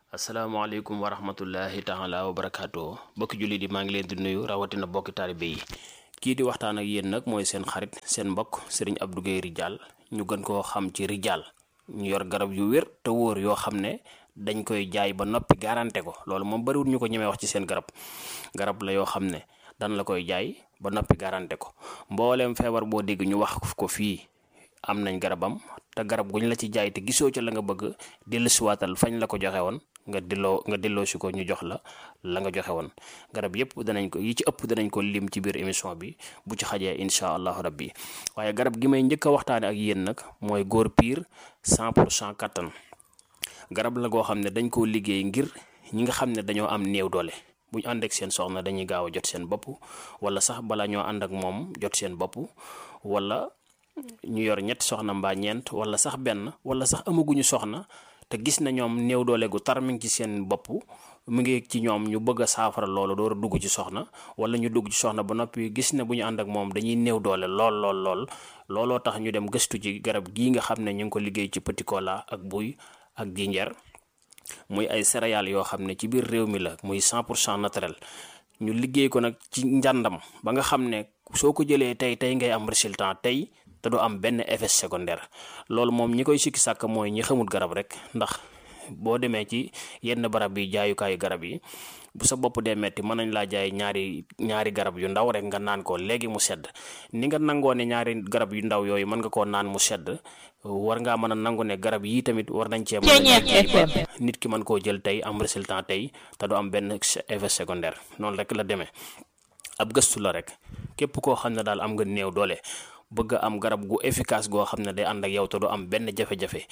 asalaamaaleykum wa rahmatullahi taala wa barakaatu bokki jullit yi maa ngi leen di nuyu rawatina bokki taalibe yi kii di waxtaan ak yéen nag mooy seen xarit seen mbokk sëriñ Abdou Guèye Ridial ñu gën koo xam ci Ridial ñu yor garab yu wér te wóor yoo xam ne dañ koy jaay ba noppi garanté ko loolu moom bariwul ñu ko ñemee wax ci seen garab la yoo xam ne dan la koy jaay ba noppi garanté ko mbooleem feebar boo dégg ñu wax ko fii am nañ garabam te garab guñ la ci jaay te gisoo ca la nga bëgg dellusiwaatal fañ la ko joxe woon nga delloo si ko ñu jox la nga joxe woon garab yëpp danañ ko yi ci ëpp danañ ko lim ci biir émission bi bu ci xajee incha allahu rabbi waaye garab gi may njëkk a waxtaane ak yéen nag mooy góor piir 100% kattan garab la goo xam ne dañ koo liggéey ngir ñi nga xam ne dañoo am néew doole buñ ànd ak seen soxna dañuy gaaw a jot seen bopp wala sax bala ñoo ànd ak moom jot seen bopp wala ñu yor ñett soxna mbaa ñeent wala sax benn wala sax amaguñu soxna te gis na ñoom néew doole gu tar mi ngi ci seen bopp mu ngi ci ñoom ñu bëgg a saafara loolu door a dugg ci soxna wala ñu dugg ci soxna ba noppi gis ne bu ñu ànd ak moom dañuy néew doole lool looloo tax ñu dem gëstu ci garab gii nga xam ne ñu ngi ko liggéey ci petit cola ak buy ak jinjeer muy ay céréales yoo xam ne ci biir réew mi la muy 100% naturel ñu liggéey ko nag ci njàndam ba nga xam ne soo ko jëlee tey ngay am résultat tey te du am benn effet secondaire loolu moom ñi koy sikki sàkk mooy ñi xamul garab rek ndax boo demee ci yenn barab yi jaayukaayu garab yi bu sa bopp dee metti mën nañ laa jaay ñaari garab yu ndaw rek nga naan ko léegi mu sedd ni nga nangoo ne ñaari garab yu ndaw yooyu mën nga koo naan mu sedd war ngaa mën a nangu ne garab yii tamit war nañ cee mën nit ki mën koo jël tey am résultat tey te du am benn effet secondaire noonu rek la demee ab gëstu la rek képp koo xam ne daal am nga néew doole bëgg am garab gu efficace goo xam ne day ànd ak yow te du am benn jafe-jafe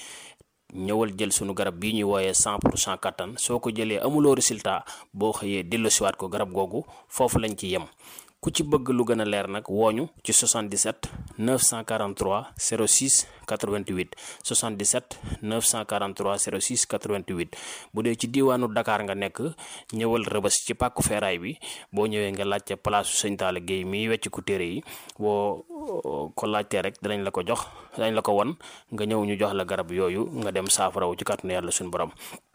ñëwal jël sunu garab bii ñuy wooyee 100% kattan soo ko jëlee amuloo résultat boo xëyee delloosiwaat ko garab googu foofu lañ ci yem ku ci bëgg lu gën a leer nag wooñu ci 77 943 06 88 77 943 06 88 bu dee ci diiwaanu Dakar nga nekk ñëwal Rëbës ci pàkku feeraay bi boo ñëwee nga laajte palaasu Sëñ Talla Guèye miy wecc ku téere yi boo ko laajtee rek danañ la ko jox danañ la ko won nga ñëw ñu jox la garab yooyu nga dem saafarawu ci kàttanu yàlla suñu borom.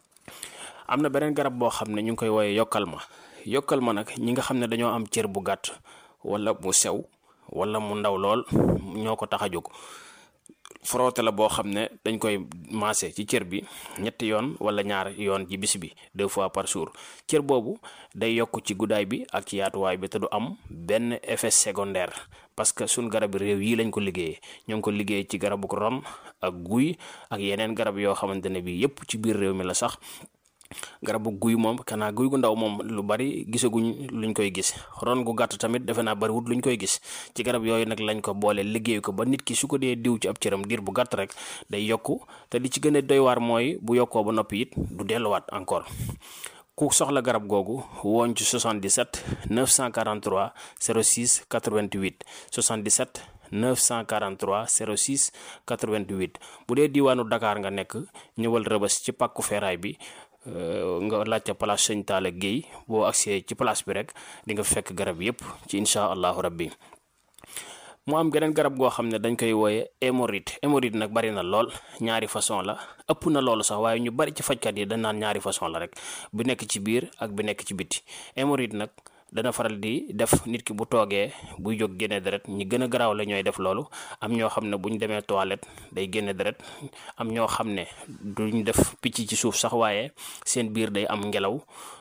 am na beneen garab boo xam ne ñu ngi koy wooyee yokkal ma nag ñi nga xam ne dañoo am cër bu gàtt wala mu sew wala mu ndaw lool ñoo ko tax a jóg frotté la boo xam ne dañ koy maase ci cër bi ñetti yoon wala ñaar yoon ci bis bi 2 fois par jour cër boobu day yokk ci guddaay bi ak ci yaatuwaay bi te du am benn effet secondaire parce que suñ garab réew yi lañ ko liggéeyee ñoo ngi ko liggéey ci garabu ron ak guy ak yeneen garab yoo xamante ne bi yépp ci biir réew mi la sax garabu guy moom kanaa guy gu ndaw moom lu bari gisaguñ luñ koy gis ron gu gàtt tamit defe naa bariwut luñ koy gis ci garab yooyu nag lañ ko boole liggéey ko ba nit ki su ko dee diw ci ab cëram diir bu gàtt rek day yokku te li ci gën a doy waar mooy bu yokkoo ba noppi it du delluwaat encore ku soxla garab googu wooñ ci 77 943 06 88 77 943 06 88 bu dee diiwaanu Dakar nga nekk ñëwal Rëbës ci pàkku feeraay bi nga laajte place Sëñ Talla Guèye boo agsee ci place bi rek di nga fekk garab yépp ci incha allahu rabbi mu am geneen garab goo xam ne dañ koy wooye hémorroïde nag bari na lool ñaari façon la ëpp na loolu sax waaye ñu bari ci fajkat yi dañ naan ñaari façon la rek bu nekk ci biir ak bu nekk ci biti hémorroïde nag dana faral di def nit ki bu toogee buy jóg génne deret ñi gën a garaaw la ñooy def loolu am ñoo xam ne buñ demee toilette day génne deret am ñoo xam ne duñ def picc ci suuf sax waaye seen biir day am ngelaw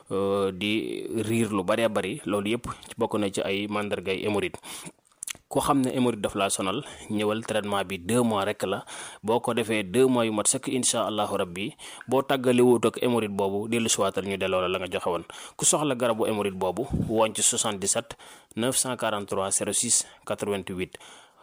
di riir lu baree bari loolu yépp bokk na ci ay màndargay hémorroïde ko xam ne hémorroïde daf laa sonal ñëwal traitement bi 2 mois rek la boo ko defee 2 mois yu mat sëkk incha allahu rabbi boo tàggale wut ak hémorroïde boobu dellu siwaatal ñu delloo la nga joxe woon ku soxla garabu hémorroïde boobu woon ci 77 943 06 88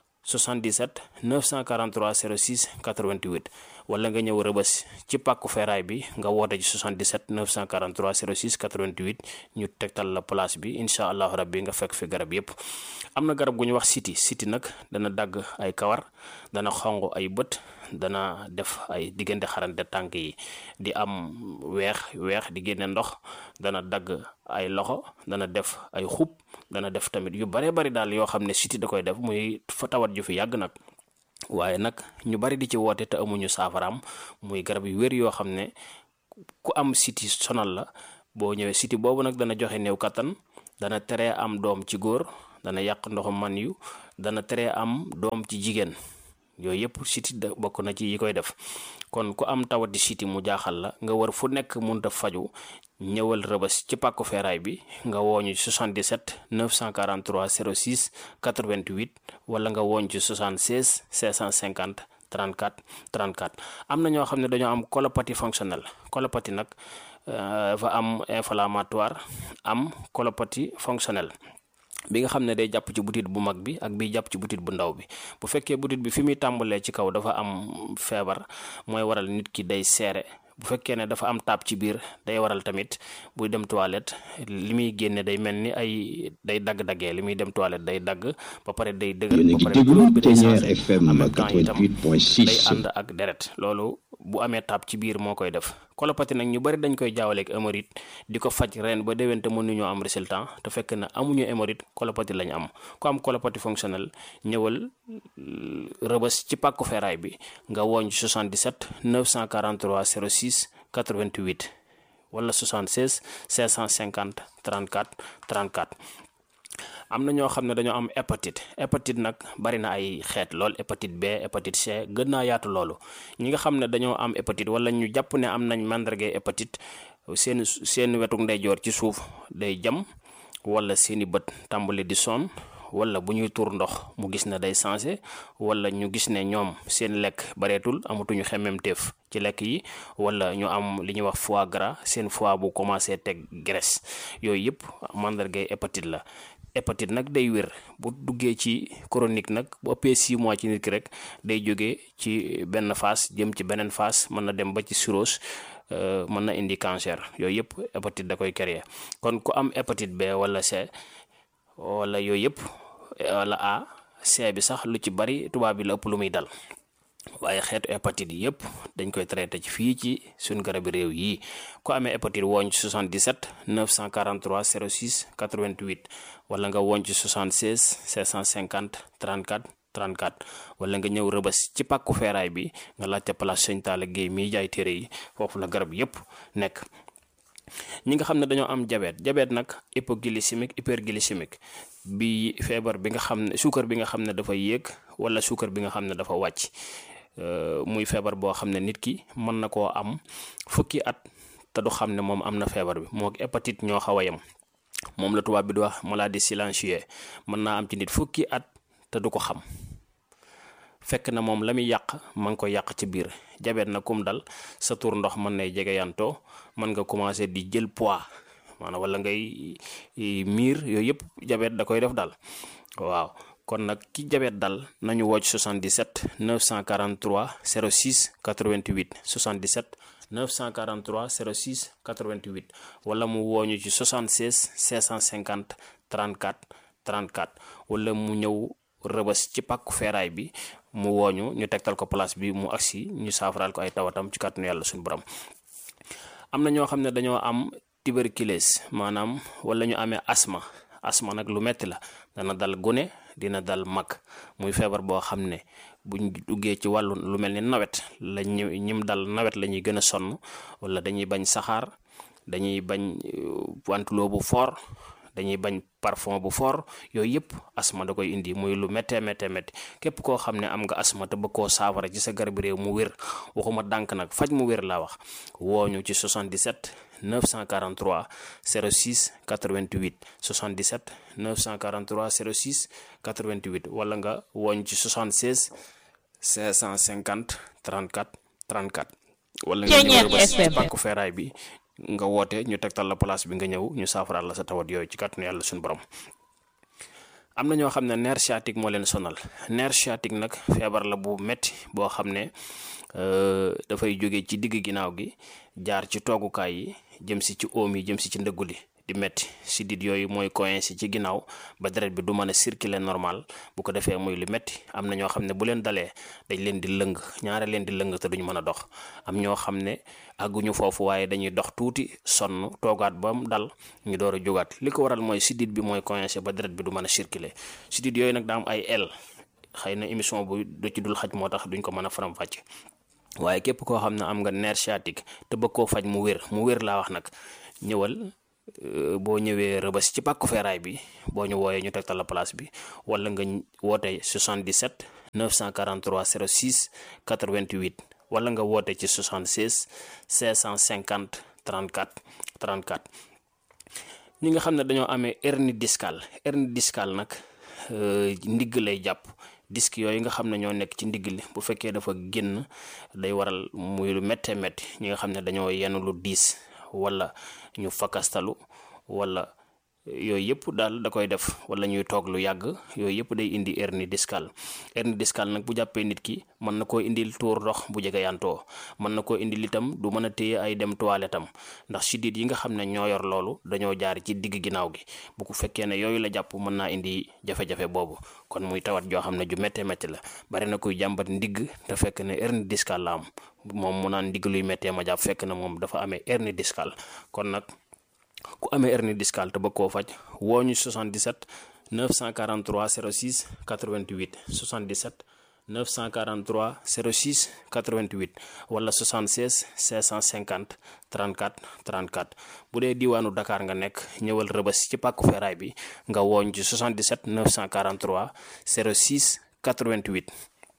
77 943 06 88 wala nga ñëw Rëbës ci pàkku feeraay bi nga woote ci 77 943 06 88 ñu tegtal la place bi incha allahu rabbi nga fekk fi garab yépp am na garab gu ñu wax siti nag dana dagg ay kawar dana xonq ay bët dana def ay diggante xarante tànk yi di am weex di génne ndox dana dagg ay loxo dana def ay xub dana def tamit yu bare bari daal yoo xam ne siti da koy def muy fa tawat ju fi yàgg nag waaye nag ñu bari di ci woote te amuñu saafaraam muy garab yu wér yoo xam ne ku am siti sonal la boo ñëwee siti boobu nag dana joxe néew kattan, dana teree am doom ci góor, dana yàq ndoxu man yu, dana teree am doom ci jigéen. yooyu yëpp siti bokk na ci yi koy def. kon ku am tawati siti mu jaaxal la nga war fu nekk mënut a faju, ñëwal Rëbës ci pàkku feeraay bi nga wooñu 77 943 06 88 wala nga wooñ ci 76 650 34 34. am na ñoo xam ne dañoo am colopathie fonctionnelle. colopathie nag dafa am inflammatoire, am colopathie fonctionnelle bi nga xam ne day jàpp ci butit bu mag bi ak bi jàpp ci butit bu ndaw bi. bu fekkee butit bi fi muy tàmbalee ci kaw dafa am feebar, mooy waral nit ki day seere. bu fekkee ne dafa am taab ci biir day waral tamit buy dem toilette li muy génne day mel ni ay day dagg-daggee, li muy dem toilette day dagg ba pare day dëgër ba pare couleur bi day changé, en même temps itam day ànd ak deret. loolu bu amee taab ci biir moo koy def. colopathie nag ñu bari dañ koy jaawaleeg hémorroïde di ko faj ren ba déwén te mënuñoo am résultat, te fekk na amuñu hémorroïde, colopathie lañ am. ku am colopathie fonctionnelle ñëwal Rëbës ci pàkku feeraay bi nga wooñ 77 943 06 88 wala 76 550 34 34. am na ñoo xam ne dañoo am hépatite nag bari na ay xeet lool. hépatite B, hépatite C, gën naa yaatu loolu. ñi nga xam ne dañoo am hépatite wala ñu jàpp ne am nañ màndargay hépatite, seen wetuk ndeyjoor ci suuf day jam, wala seeni bët tàmbali di sonn, wala bu ñuy tuur ndox mu gis ne day changé, wala ñu gis ne ñoom seen lekk bareetul, amatuñu xemmemteef ci lekk yi, wala ñu am li ñuy wax foie gras, seen foie bu commencé teg graisse. yooyu yëpp màndargay hépatite la. hépatite nag day wér bu duggee ci chronique nag bu ëppee 6 mois ci nit ki rek day jógee ci benn phase jëm ci beneen phase, mën na dem ba ci cirrhose, mën na indi cancer. yooyu yëpp hépatite da koy créer. kon ku am hépatite B wala C wala yooyu yëpp wala A, C bi sax lu ci bari tubaab bi la ëpp lu muy dal. waaye xeetu hépatite yi yëpp dañ koy traité ci fii ci suñu garabi réew yi. ku amee hépatite wooñ ci 77 943 06 88 wala nga wooñ ci 76 550 34 34 wala nga ñëw Rëbës ci pàkku feeraay bi nga laajte place Sëñ Talla Guèye miy jaay téere yi, foofu la garab yëpp nekk. ñi nga xam ne dañoo am diabète nag hypoglycémique, hyperglycémique bi feebar bi nga xam ne suukar bi nga xam ne dafa yéeg wala suukar bi nga xam ne dafa wàcc. muy feebar boo xam ne nit ki mën na koo am fukki at te du xam ne moom am na feebar bi. moo hépatite ñoo xaw a yem, moom la tubaab bi di wax maladie silencieuse. mën naa am ci nit fukki at te du ko xam, fekk na moom la muy yàq ma ngi ko yàq ci biir. diabète na kum dal sa tur ndox mën nay jege yantoo, mën nga commencé di jël poids maanaam wala ngay miir. yooyu yëpp diabète da koy def dal. waaw kon nag ki diabète dal nañu woo ci 77 943 06 88 77 943 06 88 wala mu wooñu ci 76 550 34 34 wala mu ñëw Rëbës ci pàkku feeraay bi mu wooñu ñu tegtal ko place bi mu agsi ñu saafaraal ko ay tawatam ci kàttanu yàlla suñu borom. am na ñoo xam ne dañoo am tuberculose maanaam wala ñu amee asma nag lu metti la, dana dal gune, dina dal mag. muy feebar boo xam ne buñ duggee ci wàllu lu mel ni nawet la ñim dal nawet la ñuy gën a sonn, wala dañuy bañ saxaar, dañuy bañ wantuloo bu fort, dañuy bañ parfum bu fort. yooyu yëpp asma da koy indi, muy lu méttee képp koo xam ne am nga asma te bëgg koo saafara ci sa garab réew mu wér, waxuma dànk nag, faj mu wér laa wax, wooñu ci 77 943 06 88 77 943 06 88 wala nga wooñ ci 76 550 34 34 wala nga ñëw ba ci pàkku feeraay bi nga woote ñu tegtal la place bi nga ñëw ñu saafaraal la sa tawat yooyu ci kàttanu yàlla suñu borom. am na ñoo xam ne nerf sciatique moo leen sonal. nerf sciatique nag feebar la bu metti boo xam ne dafay jóge ci digg ginnaaw gi jaar ci toogukaay yi jëm si ci oom yi jëm si ci ndëggu li di metti. sidit yooyu mooy coincé ci ginnaaw ba deret bi du mën a circuler normal, bu ko defee muy lu metti. am na ñoo xam ne bu leen dalee dañ leen di lëng, ñaare leen di lëng te duñ mën a dox. am ñoo xam ne àgguñu foofu waaye dañuy dox tuuti sonn toogaat ba mu dal ñu door a jógaat. li ko waral mooy sidit bi mooy coincé ba deret bi du mën a circuler. sidit yooyu nag daa am ay xëy na émission bu du ci dul xaj moo tax duñ ko mën a faram-fàcce. waaye képp koo xam ne am nga nerf sciatique te bëgg koo faj mu wér laa wax nag ñëwal boo ñëwee Rëbës ci pàkku feeraay bi boo ñu wooyee ñu tegtal la place bi wala nga woote 77 943 06 88 wala nga woote ci 76 550 34 34. ñi nga xam ne dañoo amee hernie discale nag ndigg lay jàpp. disque yooyu nga xam ne ñoo nekk ci ndigg li bu fekkee dafa génn day waral muy lu méttee métti ñi nga xam ne dañoo yenn lu diis wala ñu fakastalu wala yooyu yëpp daal da koy def wala ñuy toog lu yàgg yooyu yëpp day indi hernie discale nag bu jàppee nit ki mën na koo indil tuur ndox bu jege yantoo mën na koo indil itam du mën a téye ay dem toilette am ndax siddiit yi nga xam ne ñoo yor loolu dañoo jaar ci digg ginnaaw gi bu ko fekkee ne yooyu la jàpp mën naa indi jafe-jafe boobu kon muy tawat joo xam ne ju méttee métti la bari na kuy jàmbat ndigg te fekk ne hernie discale la am moom mu naan ndigg luy méttee ma jàpp fekk na moom dafa amee hernie discale kon nag ku amee hernie discale te bëgg koo faj woo ñu 77 943 06 88 77 943 06 88 wala 76 550 34 34 bu dee diwaanu Dakar nga nekk ñëwal Rëbës ci pàkku feeraay bi nga wooñ ci 77 943 06 88.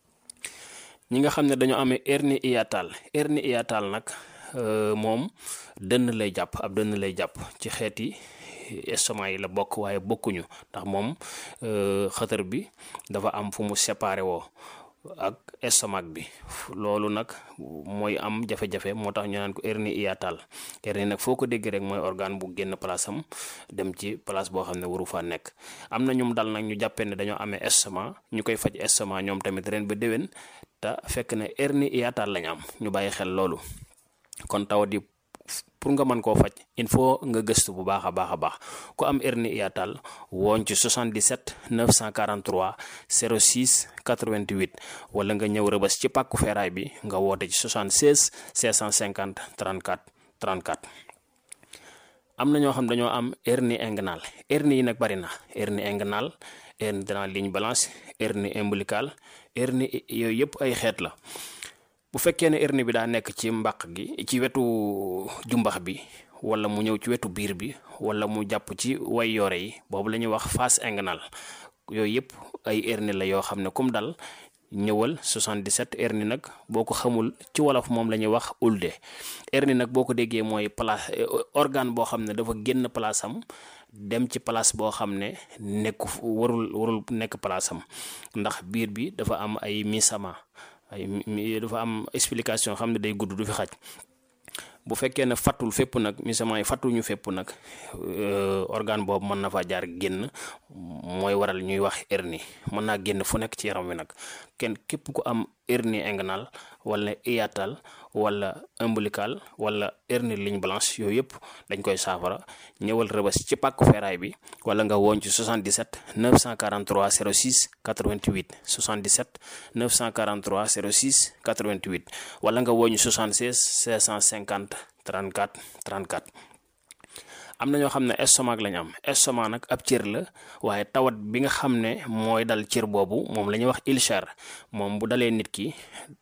ñi nga xam ne dañoo amee hernie hiatale nag moom dënn lay jàpp ab dënn lay jàpp ci xeeti estomac yi la bokk waaye bokkuñu ndax moom xëtër bi dafa am fu mu séparé woo ak estomac bi loolu nag mooy am jafe-jafe moo tax ñu naan ko hernie hiatale hernie nag foo ko dégg rek mooy organe bu génn place am dem ci place boo xam ne waru faa nekk. am na ñum dal nag ñu jàppee ne dañoo amee estomac ñu koy faj estomac ñoom tamit ren ba déwén te fekk ne hernie hiatale lañ am ñu bàyyi xel loolu. kon tawat yi pour nga mën koo faj il faut nga gëstu bu baax a baax ku am hernie hiatale wooñ ci 77 943 06 88 wala nga ñëw Rëbës ci pàkku feeraay bi nga woote ci 76 550 34 34. am na ñoo xam dañoo am hernie inguinale hernie yi nag bari na hernie inguinale hernie de la ligne blanche hernie ombilicale hernie yooyu yëpp ay xeet la. bu fekkee ne hernie bi daa nekk ci mbàq gi ci wetu jumbax bi wala mu ñëw ci wetu biir bi wala mu jàpp ci way yoore yi boobu la ñuy wax face inguinale yooyu yëpp ay hernie la yoo xam ne comme dal ñëwal 77 hernie nag boo ko xamul ci wolof moom la ñuy wax ulde hernie nag boo ko déggee mooy place organe boo xam ne dafa génn place am dem ci place boo xam ne nekku warul nekk place am ndax biir bi dafa am ay misama dafa am explication xam ne day gudd du fi xaj bu fekkee ne fattul fépp nag misament yi fattuñu fépp nag organe boobu mën na faa jaar génn mooy waral ñuy wax hernie mën naa génn fu nekk ci yaram wi nag képp ku am hernie inguinale wala hiatale wala ombilical wala hernie ligne blanche yooyu yëpp dañ koy saafara ñëwal Rëbës ci pàkku feeraay bi wala nga woon ci 77 943 06 88 77 943 06 88 wala nga woon ci 76 550 34 34. am na ñoo xam ne estomac lañ am estomac nag ab cër la waaye tawat bi nga xam ne mooy dal cër boobu moom la ñuy wax ulcère moom bu dalee nit ki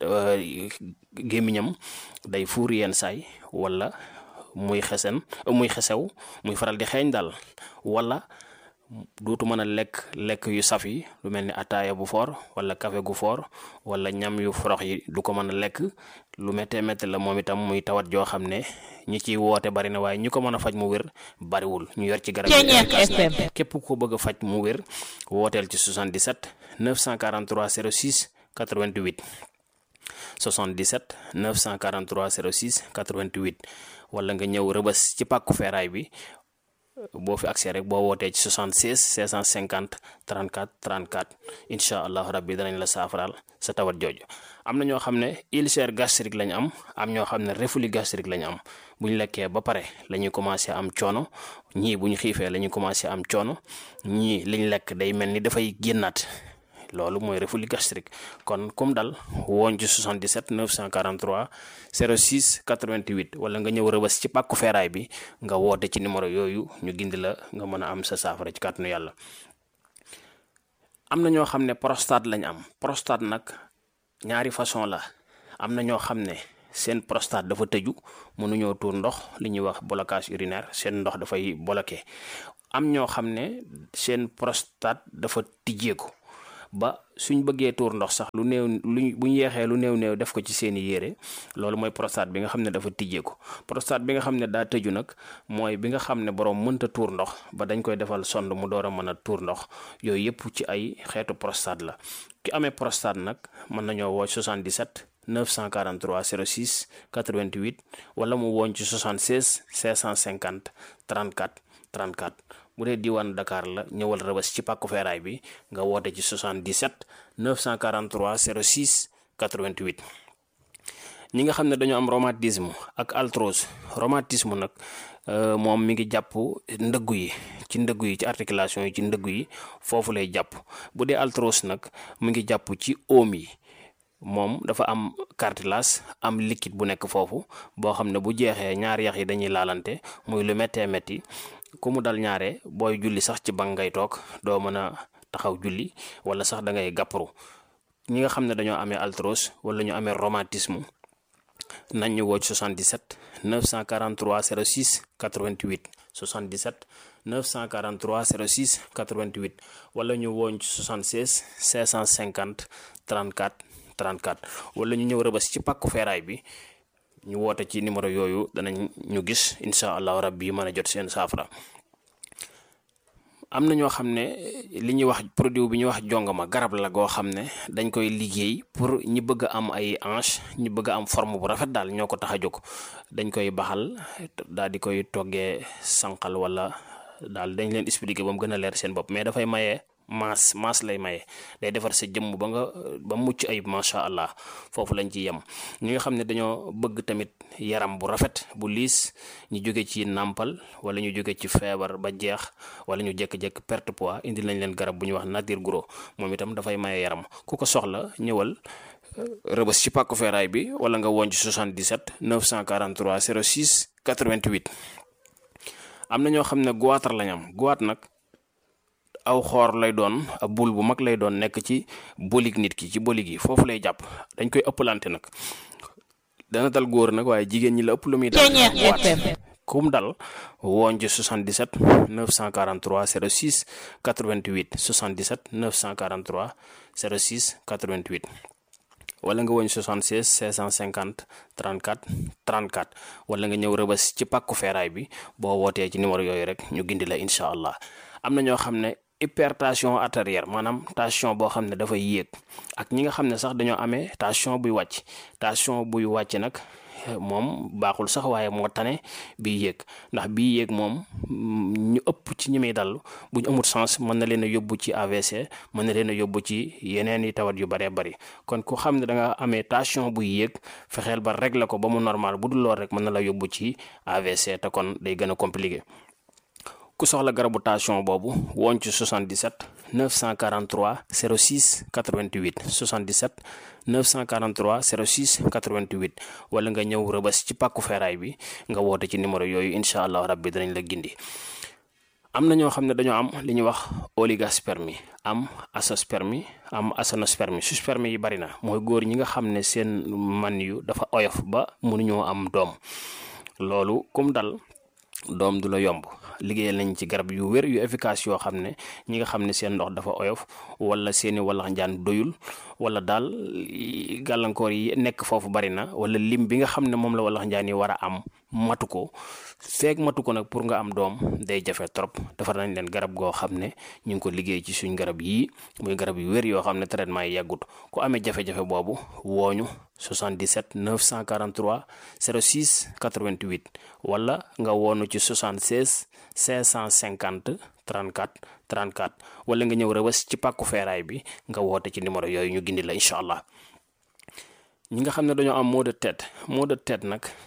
gémmiñam day fuur yenn saay wala muy xesew muy faral di xeeñ daal wala dootu mën a lekk yu saf yi lu mel ni ataaya bu foor wala café gu foor wala ñam yu forox yi du ko mën a lekk lu méttee métti la moom itam muy tawat joo xam ne ñi ciy woote bari na waaye ñu ko mën a faj mu wér bariwul ñu yor ci garab yi képp ko bëgg a faj mu wér wooteel ci 77 943 06 88 77 943 06 88 wala nga ñëw Rëbës ci pàkku feeraay bi boo fi accès rek boo wootee ci 76 550 34 34 incha allah rabbi danañ la saafaraal sa tawat jooju. am na ñoo xam ne ulcère gastrique lañ am ñoo xam ne reflux gastrique lañ am bu ñu lekkee ba pare la ñuy commencé am coono ñii bu ñu xiifee la ñuy commencé am coono ñii liñ lekk day mel ni dafay génnaat loolu mooy reflux gastrique kon comme dal woon ci 77 943 06 88 wala nga ñëw Rëbës ci pàkku feeraay bi nga woote ci numéro yooyu ñu gindi la nga mën a am sa saafara ci kàttanu yàlla. am na ñoo xam ne prostate lañ am prostate nag ñaari façon la am na ñoo xam ne seen prostate dafa tëju mënuñoo tuur ndox li ñuy wax blocage urinaire seen ndox dafay bloqué am ñoo xam ne seen prostate dafa tijjeeku ba suñ bëggee tuur ndox sax lu néew buñ yeexee lu néew def ko ci seeni yére loolu mooy prostate bi nga xam ne dafa tijjeeku prostate bi nga xam ne daa tëju nag mooy bi nga xam ne borom mënta tuur ndox ba dañ koy defal sonde mu door a mën a tuur ndox yooyu yëpp ci ay xeetu prostate la ki amee prostate nag mën nañoo woo 77 943 06 88 wala mu woon ci 76 550 34 34 bu dee diwaan Dakar la ñëwal Rëbës ci pàkku feeraay bi nga woote ci 77 943 06 88 ñi nga xam ne dañoo am rhumatisme ak arthrose rhumatisme nag moom mi ngi jàpp ndëggu yi ci articulation yi ci ndëggu yi foofu lay jàpp bu dee arthrose nag mi ngi jàpp ci oom yi moom dafa am cartilage am liquide bu nekk foofu boo xam ne bu jeexee ñaari yax yi dañuy laalante muy lu méttee métti ku mu dal ñaare booy julli sax ci bank ngay toog doo mën a taxaw julli wala sax da ngay gàpparu ñi nga xam ne dañoo amee arthrose wala ñu amee rhumatisme nañ ñu woo ci 77 943 06 88 77 943 06 88 wala ñu wooñ ci 76 550 34 34 wala ñu ñëw Rëbës ci pàkku feeraay bi ñu woote ci numéro yooyu danañ ñu gis incha allahu rabbi mën a jot seen saafara. am na ñoo xam ne li ñuy wax produit bi ñuy wax jongama garab la goo xam ne dañ koy liggéey pour ñi bëgg a am ay hanche ñi bëgg a am forme bu rafet daal ñoo ko tax a jóg dañ koy baxal daal di koy toggee sànqal wala daal dañ leen expliquer ba mu gën a leer seen bopp mais dafay maye maas lay maye day defar sa jëmm ba mucc ayib macha allah foofu lañ ci yem ñi nga xam ne dañoo bëgg tamit yaram bu rafet bu liis ñu jóge ci nàmpal wala ñu jóge ci feebar ba jeex wala ñu jékki-jékki perte poids indi lañ leen garab bu ñuy wax nature gros moom itam dafay maye yaram ku ko soxla ñëwal Rëbës ci pàkku feeraay bi wala nga woon ci 77 943 06 88 am na ñoo xam ne goitre lañ am goitre nag aw xoor lay doon ab bul bu mag lay doon nekk ci bolig nit ki ci bolig yi foofu lay jàpp dañ koy ëppalante nag dana dal góor nag waaye jigéen ñi la ëpp lu muy dal waat kum dal woon ci 77 943 06 88 77 943 06 88 wala nga woñ 76 550 34 34 wala nga ñëw Rëbës ci pàkku feeraay bi boo wootee ci numéro yooyu rek ñu gindi la incha allah. am na ñoo xam ne hypertension artérielle maanaam tension boo xam ne dafay yéeg ak ñi nga xam ne sax dañoo amee tension buy wàcc nag moom baaxul sax waaye moo tane bii yéeg ndax bii yéeg moom ñu ëpp ci ñi muy dal bu ñu amul sens mën na leen a yóbbu ci AVC mën na leen a yóbbu ci yeneen i tawat yu bëree bëri kon ku xam ne da nga amee tension buy yéeg fexeel ba régler ko ba mu normal bu dul lool rek mën na la yóbbu ci AVC te kon day gën a compliqué. ku soxla garabu tension boobu woon ci 77 943 06 88 77 943 06 88 wala nga ñëw Rëbës ci pàkku feeraay bi nga woote ci numéro yooyu incha allah rabbi danañ la gindi. am na ñoo xam ne dañoo am li ñuy wax oligospermie am azoospermie am aténospermie sperme yi bari na mooy góor ñi nga xam ne seen man yu dafa oyof ba mënuñoo am doom loolu kum dal doom du la yomb. liggéeyal nañ ci garab yu wér yu efficace yoo xam ne ñi nga xam ne seen ndox dafa oyof wala seeni walax njaan doyul wala daal gàllankoor yi nekk foofu bari na wala lim bi nga xam ne moom la walax njaan yi war a am matu ko nag pour nga am doom day jafe trop defar nañ leen garab goo xam ne ñu ngi ko liggéey ci suñ garab yii muy garab yu wér yoo xam ne traitement yi yàggut ku amee jafe-jafe boobu wooñu 77 943 06 88 wala nga woonu ci 76 550 34 34 wala nga ñëw Rëbës ci pàkku feeraay bi nga woote ci numéro yooyu ñu gindi la incha allah. ñi nga xam ne dañoo am maux de tête nag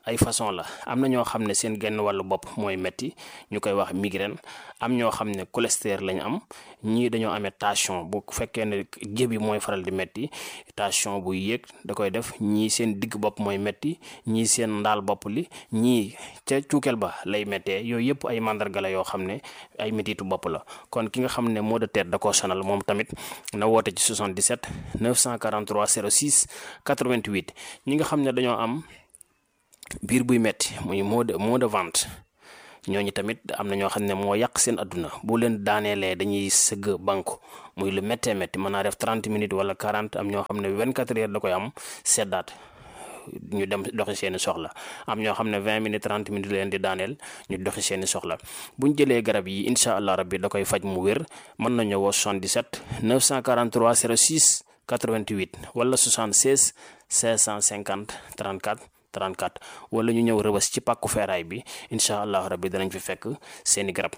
ay façon la. am na ñoo xam ne seen genn wàllu bopp mooy metti ñu koy wax migraine. am ñoo xam ne cholestérol lañ am. ñii dañoo amee tension bu fekkee ne jëbi mooy faral di metti tension bu yéeg da koy def. ñii seen digg bopp mooy metti ñii seen ndaal bopp li ñii ca cuukeel ba lay méttee. yooyu yëpp ay mandarga la yoo xam ne ay mettitu bopp la. kon ki nga xam ne maux de tête da koo sonal moom tamit na woote ci 77 943 06 88. ñi nga xam ne dañoo am biir buy metti muy maux de ventre ñooñu tamit am na ñoo xam ne moo yàq seen adduna bu leen daaneelee dañuy sëgg banku muy lu méttee métti mën naa def 30 minutes wala 40. am ñoo xam ne 24 heures da koy am seddaat ñu dem doxi seeni soxla. am ñoo xam ne 20 minutes 30 minutes leen di daaneel ñu doxi seeni soxla. buñ jëlee garab yi incha allah rabbi da koy faj mu wér. mën nañu woo 77 943 06 88 wala 76 550 34 34 wala ñu ñëw Rëbës ci pàkku feeraay bi incha allah rabbi danañ fi fekk seeni garab.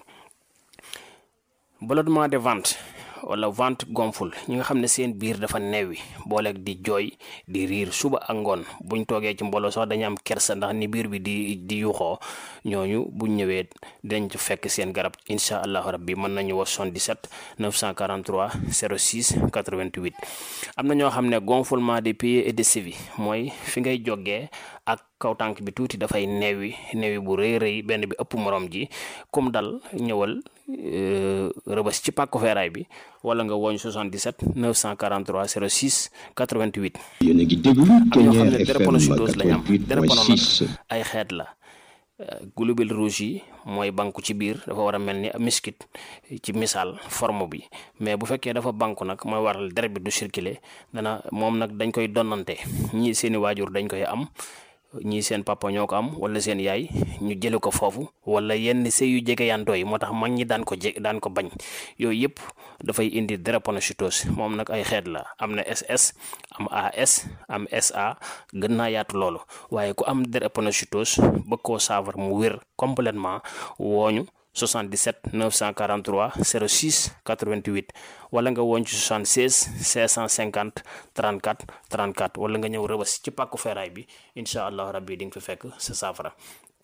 ballonnement de ventre wala ventre gonfle ñi nga xam ne seen biir dafa neewi booleeg di jooy di riir suba ak ngoon buñ toogee ci mbooloo sax dañu am kersa ndax ni biir bi di yuuxoo ñooñu buñ ñëwee dinañ ci fekk seen garab incha allahu rabbi. mën nañu wax 77 943 06 88. am na ñoo xam ne gonflement des pieds et des chevilles mooy fi ngay jógee ak kaw tànk bi tuuti dafay neewi bu rëy benn bi ëpp morom ji comme dal ñëwal Rëbës ci pàkku feeraay bi wala nga woñ 77 943 06 88. yéen a ngi déglu Kenya FM 88.6. ay xeet la. globules rouges yi mooy banku ci biir dafa war a mel ni miskit ci misaal forme bi mais bu fekkee dafa banku nag mooy waral deret bi du circuler moom nag dañ koy donnante ñii seeni waajur dañ koy am. ñii seen papa ñoo ko am wala seen yaay ñu jële ko foofu wala yenn sëy yu jege yantoo yi moo tax mag ñi daan ko bañ. yooyu yëpp dafay indi drépanocytose moom nag ay xeet la. am na SS am AS am SA gën naa yaatu loolu waaye ku am drépanocytose bëgg koo saafara mu wér complètement wooñu 77 943 06 88 wala nga woon ci 76 550 34 34 wala nga ñëw Rëbës ci pàkku feeraay bi incha allah rabbi di nga fi fekk sa saafara.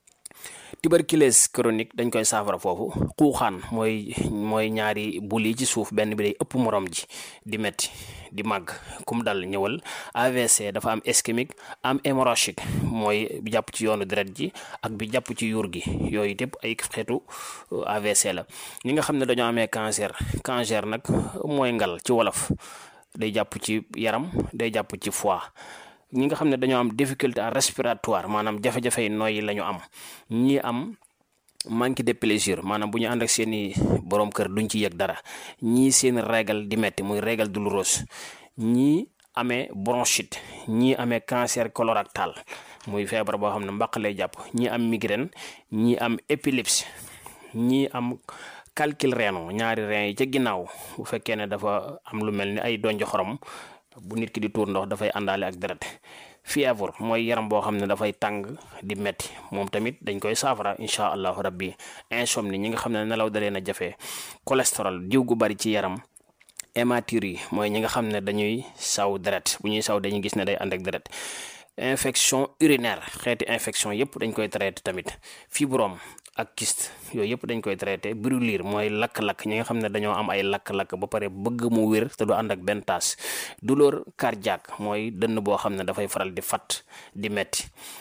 tuberculose chronique dañ koy saafara foofu. xuuxaan mooy ñaari bul yi ci suuf benn bi day ëpp morom ji di metti di màgg kum dal ñëwal. AVC dafa am ischémique am hémorragique mooy bi jàpp ci yoonu deret ji ak bi jàpp ci yuur gi yooyu yëpp ay xeetu AVC la. ñi nga xam ne dañoo amee cancer nag mooy ngal ci wolof day jàpp ci yaram day jàpp ci foie. ñi nga xam ne dañoo am difficulté respiratoire maanaam jafe-jafe yi nooyi la ñu am. ñi am manque de plaisir maanaam bu ñu ànd ak seeni borom kër duñ ci yëg dara. ñii seen régal di metti muy régal douloureuse. ñii amee bronchite. ñii amee cancer colorectal muy feebar boo xam ne mbaq lay jàpp. ñii am migraine. ñii am épilepsie. ñii am calcul rénal ñaari rein yi ca ginnaaw bu fekkee ne dafa am lu mel ni ay donj xorom bu nit ki di tuur ndox dafay àndaale ak deret. fièvre mooy yaram boo xam ne dafay tàng di metti moom tamit dañ koy saafara incha allahu rabbi. insomnie ñi nga xam ne nelaw da leen a jafe. cholestérol diw gu bari ci yaram. hématurie mooy ñi nga xam ne dañuy saw deret bu ñuy saw dañuy gis ne day ànd ak deret. infection urinaire xeeti infection yëpp dañ koy traité tamit. fibrome ak kyste yooyu yëpp dañ koy traité. brûlure mooy lakk-lakk ñi nga xam ne dañoo am ay lakk-lakk ba pare bëgg mu wér te du ànd ak benn taas. douleur cardiaque mooy dënn boo xam ne dafay faral di fat di metti.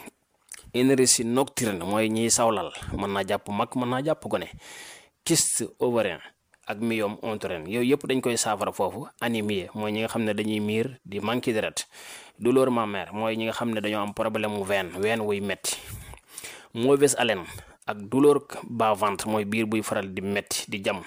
énergie nocturne mooy ñiy sawlal mën naa jàpp mag mën naa jàpp gone. kyste ovarien ak myome utérin yooyu yëpp dañ koy saafara foofu. anémie mooy ñi nga xam ne dañuy miir di manqué deret. douleur mammaire mooy ñi nga xam ne dañoo am problème mu ween wuy metti. mauvaise haleine ak douleur bas-ventre mooy biir buy faral di metti di jam.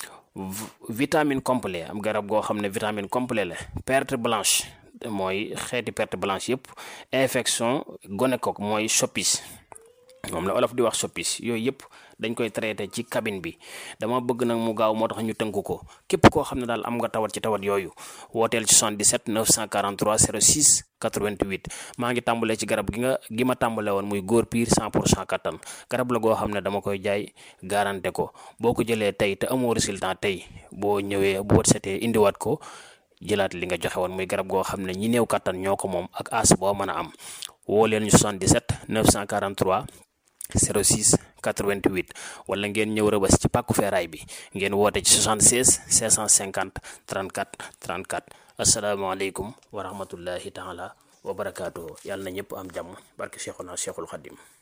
vitamine complet am garab goo xam ne vitamine complet la. perte blanche mooy xeeti perte blanche yëpp. infection gonocoque mooy soppis moom la olof di wax soppis yooyu yëpp dañ koy traité ci cabine bi. dama bëgg nag mu gaaw moo tax ñu tënk ko. képp koo xam ne daal am nga tawat ci tawat yooyu wooteel ci 77 943 06 88. maa ngi tàmbalee ci garab gi ma tàmbale woon muy góor piir 100% kattan. garab la goo xam ne dama koy jaay garanté ko. boo ko jëlee tey te amoo résultat tey boo ñëwee bu wët setee indiwaat ko jëlaat li nga joxe woon muy garab goo xam ne ñi néew kattan ñoo ko moom ak as boo mën a am. woo leen ñu 77 943 06 88 wala ngeen ñëw Rëbës ci pàkku feeraay bi ngeen woote ci 76 650 34 34 asalaamaaleykum wa rahmatullahi taala wa barakaatuhu. yàlla na ñëpp am jàmm barke Cheikhuna Cheikhul Khadim.